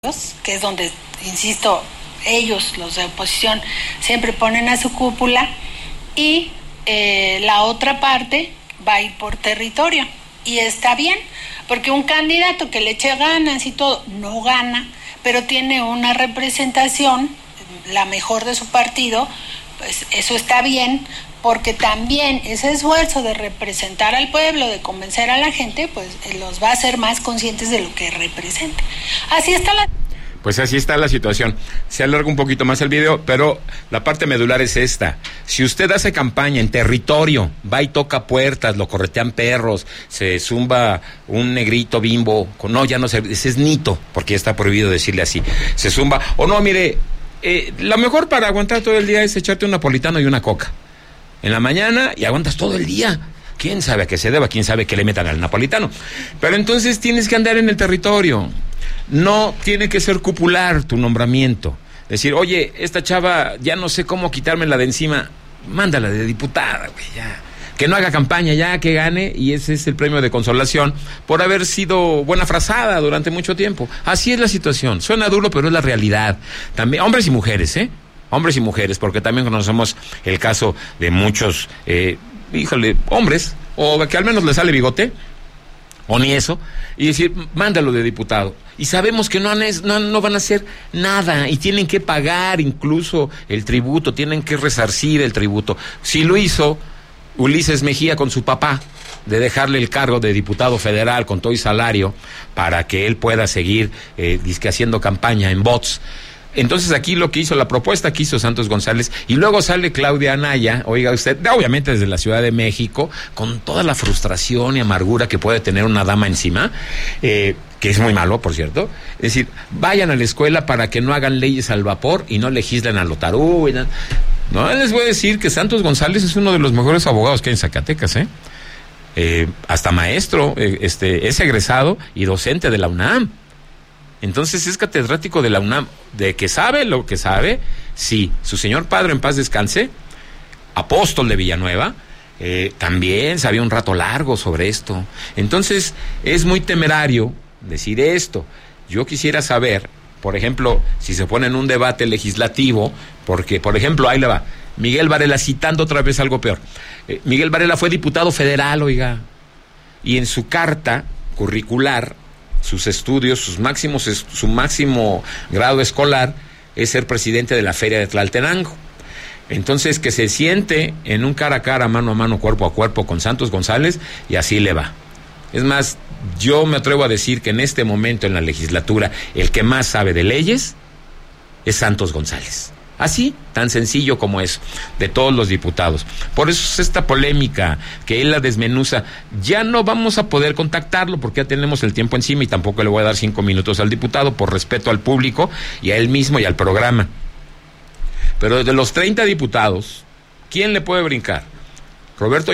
que es donde, insisto, ellos, los de oposición, siempre ponen a su cúpula, y la otra parte va a ir por territorio. Y está bien, porque un candidato que le eche ganas y todo, no gana, pero tiene una representación, la mejor de su partido, pues eso está bien, porque también ese esfuerzo de representar al pueblo, de convencer a la gente, pues los va a hacer más conscientes de lo que representa. Así está la... Pues así está la situación. Se alarga un poquito más el video, pero la parte medular es esta. Si usted hace campaña en territorio, va y toca puertas, lo corretean perros, se zumba un negrito bimbo, no, ya no sé, ese es nito, porque ya está prohibido decirle así, se zumba, o no, mire, lo mejor para aguantar todo el día es echarte un napolitano y una coca en la mañana y aguantas todo el día. ¿Quién sabe a qué se deba? ¿Quién sabe qué le metan al napolitano? Pero entonces tienes que andar en el territorio. No tiene que ser cupular tu nombramiento. Decir, oye, esta chava ya no sé cómo quitármela de encima, mándala de diputada, güey, ya. Que no haga campaña, ya que gane, y ese es el premio de consolación por haber sido buena frazada durante mucho tiempo. Así es la situación. Suena duro, pero es la realidad. También, hombres y mujeres, hombres y mujeres, porque también conocemos el caso de muchos... hombres, o que al menos le sale bigote, o ni eso, y decir, mándalo de diputado. Y sabemos que no van a hacer nada, y tienen que pagar incluso el tributo, tienen que resarcir el tributo. Si lo hizo Ulises Mejía con su papá, de dejarle el cargo de diputado federal con todo y salario, para que él pueda seguir haciendo campaña en bots. Entonces aquí lo que hizo, la propuesta que hizo Santos González, y luego sale Claudia Anaya, oiga usted, obviamente desde la Ciudad de México, con toda la frustración y amargura que puede tener una dama encima, que es muy malo, por cierto. Es decir, vayan a la escuela para que no hagan leyes al vapor y no legislen a lo tarú. No, les voy a decir que Santos González es uno de los mejores abogados que hay en Zacatecas, hasta maestro, es egresado y docente de la UNAM. Entonces es catedrático de la UNAM, de que sabe lo que sabe. Sí, su señor padre en paz descanse, apóstol de Villanueva, también sabía un rato largo sobre esto. Entonces es muy temerario decir esto. Yo quisiera saber, por ejemplo, si se pone en un debate legislativo, porque, por ejemplo, ahí le va, Miguel Varela, citando otra vez algo peor. Miguel Varela fue diputado federal, oiga, y en su carta curricular, sus estudios, su máximo grado escolar es ser presidente de la Feria de Tlaltenango. Entonces, que se siente en un cara a cara, mano a mano, cuerpo a cuerpo con Santos González, y así le va. Es más, yo me atrevo a decir que en este momento en la legislatura el que más sabe de leyes es Santos González. Así, tan sencillo como eso, de todos los diputados. Por eso es esta polémica, que él la desmenuza. Ya no vamos a poder contactarlo porque ya tenemos el tiempo encima, y tampoco le voy a dar 5 minutos al diputado por respeto al público y a él mismo y al programa. Pero de los 30 diputados, ¿quién le puede brincar? ¿Roberto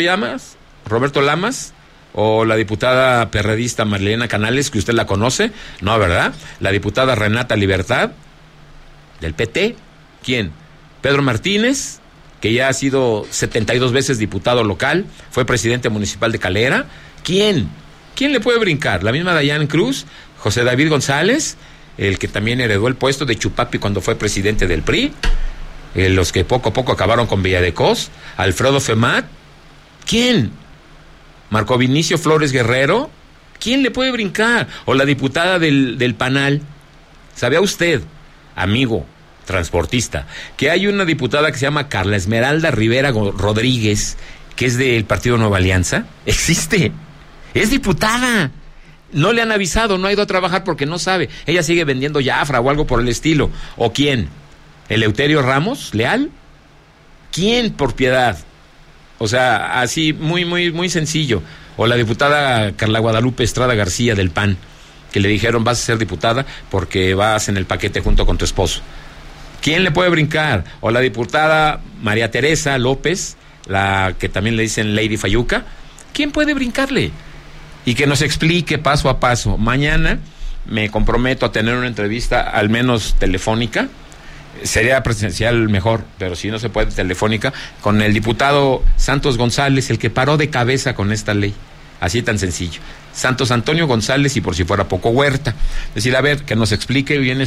Lamas? ¿O la diputada perredista Marilena Canales, que usted la conoce? No, ¿verdad? ¿La diputada Renata Libertad, del PT? ¿Quién? Pedro Martínez, que ya ha sido 72 veces diputado local, fue presidente municipal de Calera. ¿Quién? ¿Quién le puede brincar? ¿La misma Dayán Cruz? ¿José David González? El que también heredó el puesto de Chupapi cuando fue presidente del PRI. Los que poco a poco acabaron con Villadecos. ¿Alfredo Femat? ¿Quién? ¿Marco Vinicio Flores Guerrero? ¿Quién le puede brincar? ¿O la diputada del PANAL? ¿Sabía usted, amigo transportista, que hay una diputada que se llama Carla Esmeralda Rivera Rodríguez, que es del Partido Nueva Alianza? Existe, es diputada. No le han avisado, no ha ido a trabajar porque no sabe. Ella sigue vendiendo Jafra o algo por el estilo. ¿O quién? ¿Eleuterio Ramos Leal? ¿Quién, por piedad? O sea, así, muy, muy, muy sencillo. O la diputada Carla Guadalupe Estrada García del PAN, que le dijeron, vas a ser diputada porque vas en el paquete junto con tu esposo. ¿Quién le puede brincar? O la diputada María Teresa López, la que también le dicen Lady Fayuca. ¿Quién puede brincarle? Y que nos explique paso a paso. Mañana me comprometo a tener una entrevista, al menos telefónica. Sería presencial mejor, pero si no se puede, telefónica, con el diputado Santos González, el que paró de cabeza con esta ley. Así tan sencillo. Santos Antonio González y por si fuera poco Huerta. Es decir, a ver, que nos explique bien